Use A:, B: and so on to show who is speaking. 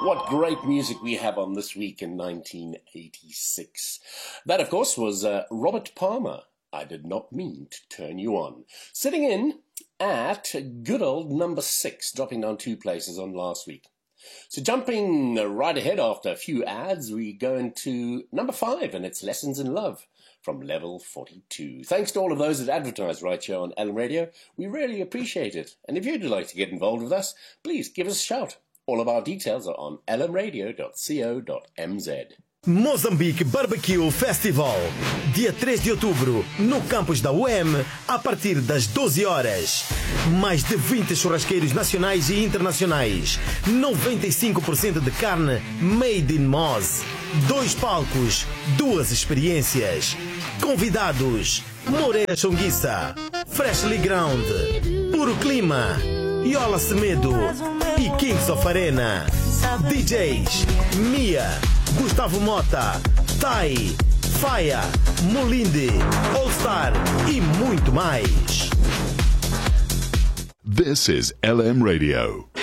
A: What great music we have on This Week in 1986. That, of course, was Robert Palmer. I Did Not Mean to Turn You On. Sitting in at good old number 6, dropping down 2 places on last week. So jumping right ahead after a few ads, we go into number 5, and it's Lessons in Love from Level 42. Thanks to all of those that advertise right here on LM Radio. We really appreciate it. And if you'd like to get involved with us, please give us a shout. All of our details are on lmradio.co.mz.
B: Moçambique Barbecue Festival, dia 3 de outubro, no campus da UEM, a partir das 12 horas. Mais de 20 churrasqueiros nacionais e internacionais, 95% de carne made in Moz, 2 palcos, 2 experiências. Convidados: Moreira Chonguissa, Freshly Ground, Puro Clima, Yola Semedo e Kings of Arena. DJs: Mia, Gustavo Mota, Tai, Faia, Molinde, All Star e muito mais.
C: This is LM Radio.